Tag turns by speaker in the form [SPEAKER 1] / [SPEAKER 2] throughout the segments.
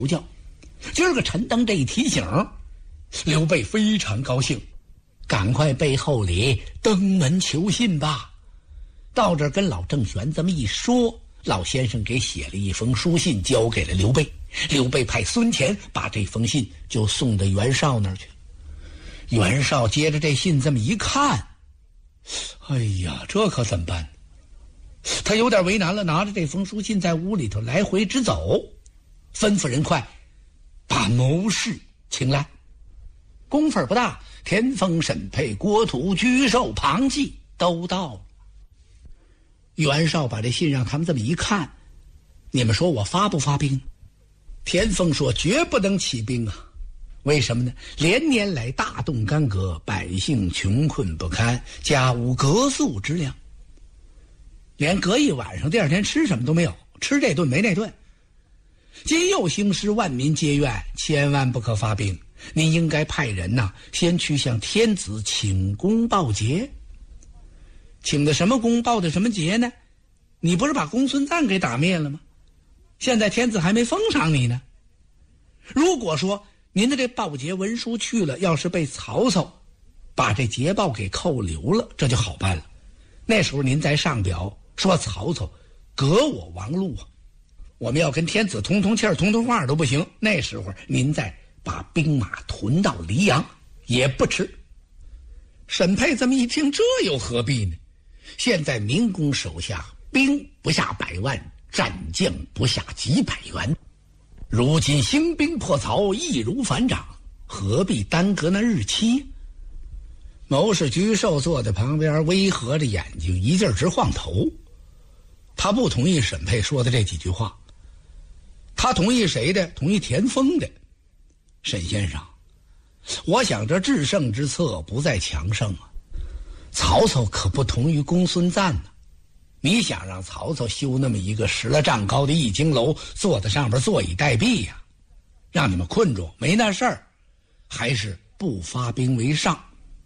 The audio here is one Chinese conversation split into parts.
[SPEAKER 1] 不叫。今儿个陈登这一提醒，刘备非常高兴，赶快背后里登门求信吧。到这儿跟老郑玄这么一说，老先生给写了一封书信交给了刘备。刘备派孙乾把这封信就送到袁绍那儿去。袁绍接着这信这么一看，哎呀，这可怎么办？他有点为难了，拿着这封书信在屋里头来回直走，吩咐人快把谋士请来。功夫不大，田丰、沈佩、郭图、沮授、庞纪都到了。袁绍把这信让他们这么一看，你们说我发不发兵？田丰说绝不能起兵啊。为什么呢？连年来大动干戈，百姓穷困不堪，家无隔宿之粮，连隔一晚上第二天吃什么都没有，吃这顿没那顿。今又兴师，万民皆怨，千万不可发兵。您应该派人呐，先去向天子请功报捷。请的什么功，报的什么捷呢？你不是把公孙瓒给打灭了吗？现在天子还没封赏你呢。如果说您的这报捷文书去了，要是被曹操把这捷报给扣留了，这就好办了。那时候您再上表说曹操革我王路啊，我们要跟天子通通气儿通通话都不行，那时候您再把兵马屯到黎阳也不迟。沈佩这么一听，这又何必呢？现在明公手下兵不下100万，战将不下几百员，如今兴兵破曹，易如反掌，何必耽搁那日期？谋士沮授坐在旁边，微合着眼睛，一劲儿直晃头。他不同意沈佩说的这几句话，他同意谁的？同意田丰的。沈先生，我想这制胜之策不在强盛啊，曹操可不同于公孙瓒呢。你想让曹操修那么一个10来丈高的易经楼，坐在上边坐以待毙呀，让你们困住，没那事儿，还是不发兵为上。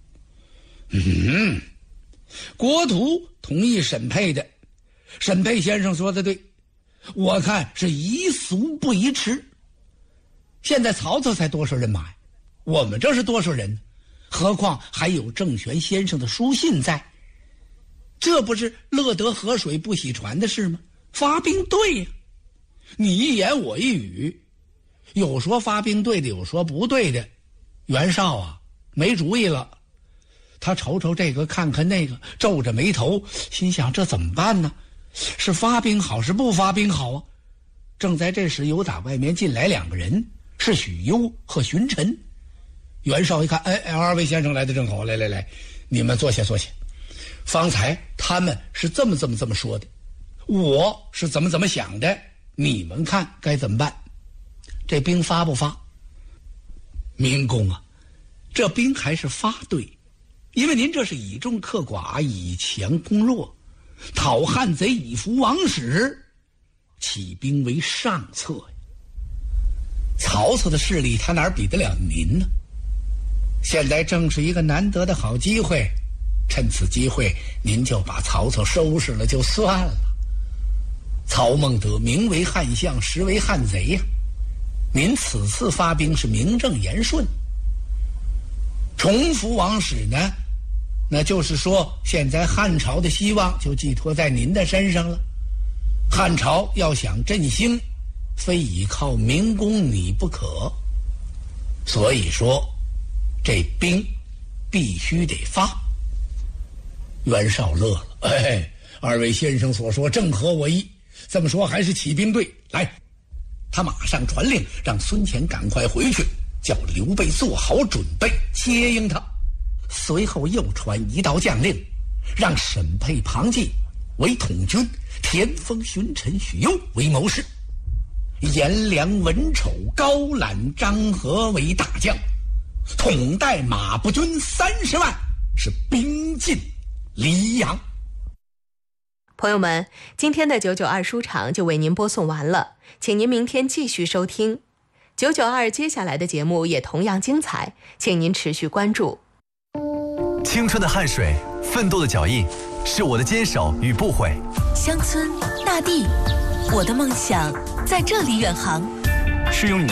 [SPEAKER 1] 国图同意沈佩的。沈佩先生说的对，我看是宜速不宜迟。现在曹操才多少人马呀？我们这是多少人？何况还有郑玄先生的书信在，这不是乐得河水不洗船的事吗？发兵对呀，你一言我一语，有说发兵对的，有说不对的。袁绍啊，没主意了。他瞅瞅这个看看那个，皱着眉头，心想这怎么办呢？是发兵好是不发兵好啊？正在这时，有打外面进来2个人，是许攸和荀臣。袁绍一看，二位先生来的正好，来，你们坐下。方才他们是这么说的，我是怎么想的，你们看该怎么办？这兵发不发？明公啊，这兵还是发对，因为您这是以众克寡，以强攻弱，讨汉贼以服王室，起兵为上策呀。曹操的势力他哪比得了您呢？现在正是一个难得的好机会，趁此机会您就把曹操收拾了就算了。曹孟德名为汉相，实为汉贼呀，您此次发兵是名正言顺。重服王室呢，那就是说现在汉朝的希望就寄托在您的身上了。汉朝要想振兴，非倚靠明公你不可，所以说这兵必须得发。袁绍乐了，二位先生所说正合我意，这么说还是起兵对。来，他马上传令，让孙乾赶快回去，叫刘备做好准备接应他。随后又传一道将令，让沈佩、庞纪为统军，田丰、荀臣、许攸为谋士，颜良、文丑、高览、张合为大将，统带马步军30万，是兵进黎阳。
[SPEAKER 2] 朋友们，今天的992书场就为您播送完了，请您明天继续收听992，接下来的节目也同样精彩，请您持续关注。
[SPEAKER 3] 青春的汗水，奋斗的脚印，是我的坚守与不悔。
[SPEAKER 4] 乡村大地，我的梦想在这里远航。
[SPEAKER 3] 是用你的